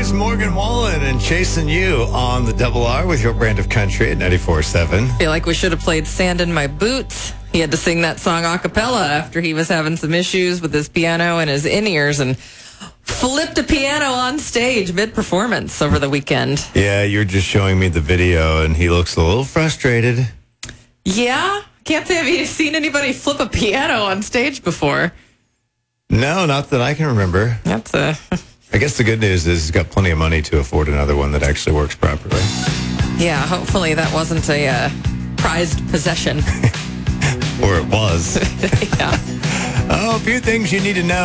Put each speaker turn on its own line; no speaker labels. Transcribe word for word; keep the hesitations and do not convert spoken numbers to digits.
Here's Morgan Wallen and Chasing You on the Double R with your brand of country at ninety-four point seven.
I feel like we should have played Sand in My Boots. He had to sing that song a cappella after he was having some issues with his piano and his in-ears and flipped a piano on stage mid-performance over the weekend.
Yeah, you're just showing me the video, and he looks a little frustrated.
Yeah? Can't say I've seen anybody flip a piano on stage before.
No, not that I can remember.
That's a...
I guess the good news is he's got plenty of money to afford another one that actually works properly.
Yeah, hopefully that wasn't a uh, prized possession.
Or it was.
Yeah.
Oh, a few things you need to know.